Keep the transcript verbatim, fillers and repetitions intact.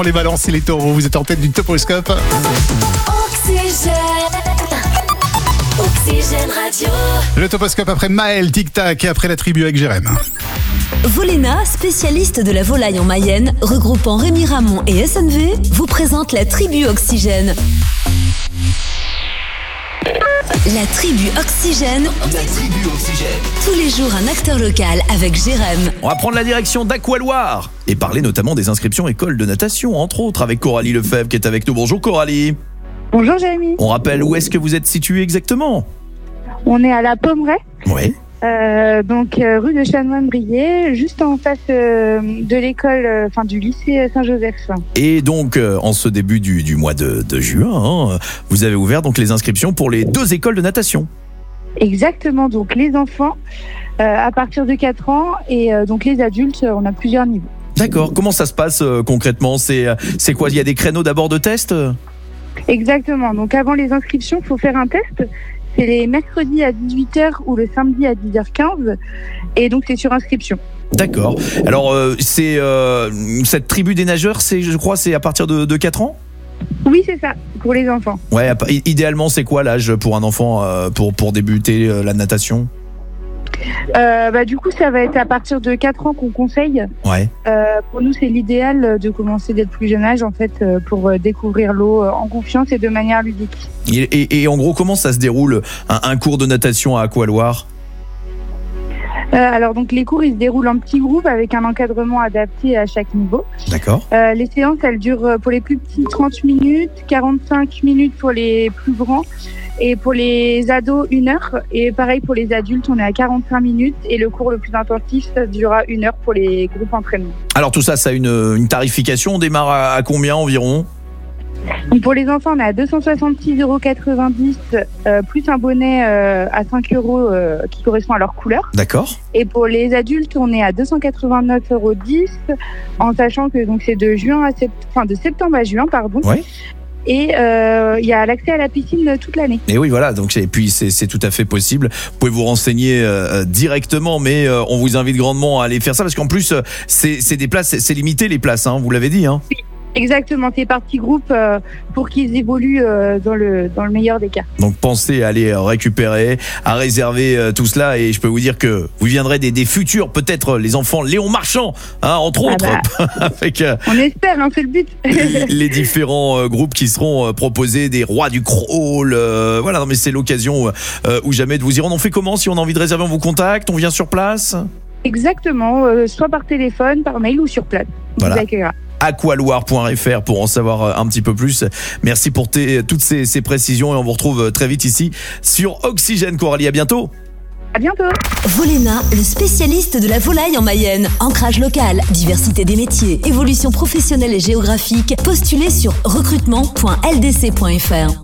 Les balances et les taureaux, vous êtes en tête du Toposcope. Oxygène. Oxygène Radio. Le Toposcope après Maël, Tic Tac et après la tribu avec Jérém. Voléna, spécialiste de la volaille en Mayenne, regroupant Rémi Ramon et S N V, vous présente la tribu Oxygène. La tribu Oxygène. La tribu Oxygène. Tous les jours un acteur local avec Jérém. On va prendre la direction d'Aqualoire et parler notamment des inscriptions écoles de natation, entre autres, avec Coralie Lefebvre qui est avec nous. Bonjour Coralie. Bonjour Jérémy. On rappelle où est-ce que vous êtes situé exactement? On est à la Pommeraye, Oui. euh, donc euh, rue de Chanoine-Brier, juste en face euh, de l'école, euh, enfin du lycée Saint-Joseph. Et donc, euh, en ce début du, du mois de, de juin, hein, vous avez ouvert donc les inscriptions pour les deux écoles de natation. Exactement, donc les enfants euh, à partir de quatre ans et euh, donc les adultes, on a plusieurs niveaux. D'accord. Comment ça se passe euh, concrètement? C'est, c'est quoi? Il y a des créneaux d'abord de test? Exactement, donc avant les inscriptions, il faut faire un test. C'est les mercredis à dix-huit heures ou le samedi à dix heures quinze et donc c'est sur inscription. D'accord. Alors, euh, c'est euh, cette tribu des nageurs, c'est, je crois, c'est à partir de, de quatre ans? Oui, c'est ça, pour les enfants. Ouais, idéalement, c'est quoi l'âge pour un enfant euh, pour, pour débuter euh, la natation? Euh, bah, du coup, ça va être à partir de quatre ans qu'on conseille. Ouais. Euh, pour nous, c'est l'idéal de commencer dès le plus jeune âge, en fait, euh, pour euh, découvrir l'eau euh, en confiance et de manière ludique. Et, et, et en gros, comment ça se déroule un, un cours de natation à Aqualoire? euh, Alors, donc, les cours, ils se déroulent en petits groupes avec un encadrement adapté à chaque niveau. D'accord. Euh, les séances, elles durent euh, pour les plus petits trente minutes, quarante-cinq minutes pour les plus grands. Et pour les ados, une heure. Et pareil pour les adultes, on est à quarante-cinq minutes. Et le cours le plus intensif, ça durera une heure pour les groupes entraînement. Alors tout ça, ça a une, une tarification. On démarre à, à combien environ? Donc pour les enfants, on est à deux cent soixante-six euros quatre-vingt-dix, euh, plus un bonnet euh, à cinq euros euh, qui correspond à leur couleur. D'accord. Et pour les adultes, on est à deux cent quatre-vingt-neuf euros dix, en sachant que donc c'est de juin à sept... enfin, de septembre à juin, pardon. Ouais. Et il euh, y a l'accès à la piscine toute l'année. Et oui, voilà. Donc, et puis c'est, c'est tout à fait possible. Vous pouvez vous renseigner euh, directement, mais euh, on vous invite grandement à aller faire ça parce qu'en plus, euh, c'est, c'est des places, c'est, c'est limité les places. Hein, vous l'avez dit. Hein. Oui. Exactement, c'est par petits groupes euh, pour qu'ils évoluent euh, dans le dans le meilleur des cas. Donc pensez à aller récupérer, à réserver euh, tout cela et je peux vous dire que vous viendrez des, des futurs, peut-être les enfants Léon Marchand, hein, entre autres, ah bah, avec euh, on espère, hein, c'est le but. les différents euh, groupes qui seront euh, proposés, des rois du crawl, euh, voilà, non, mais c'est l'occasion euh, ou jamais de vous y rendre. On fait comment si on a envie de réserver? On vous contacte, on vient sur place? Exactement, euh, soit par téléphone, par mail ou sur place. On voilà. vous accueillera. aqualoire point f r pour en savoir un petit peu plus. Merci pour tes, toutes ces, ces précisions et on vous retrouve très vite ici sur Oxygène. Coralie, à bientôt. À bientôt. Voléna, le spécialiste de la volaille en Mayenne. Ancrage local, diversité des métiers, évolution professionnelle et géographique. Postulez sur recrutement point l d c point f r.